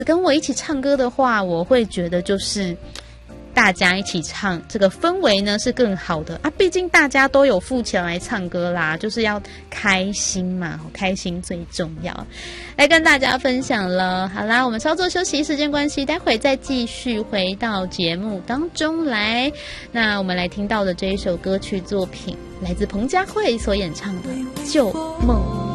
跟我一起唱歌的话，我会觉得就是大家一起唱，这个氛围呢是更好的啊。毕竟大家都有付钱来唱歌啦，就是要开心嘛，开心最重要。来跟大家分享了，好啦，我们稍作休息，时间关系，待会再继续回到节目当中来。那我们来听到的这一首歌曲作品，来自彭佳慧所演唱的《旧梦》。